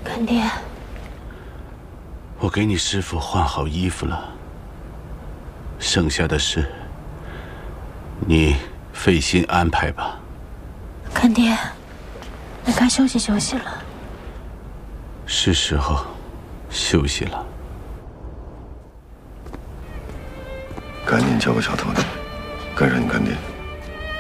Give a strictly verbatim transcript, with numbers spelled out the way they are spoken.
干爹， 我给你师傅换好衣服了，剩下的事你费心安排吧。 干爹，你该休息休息了。 是时候休息了。 赶紧叫个小徒弟，跟上你干爹。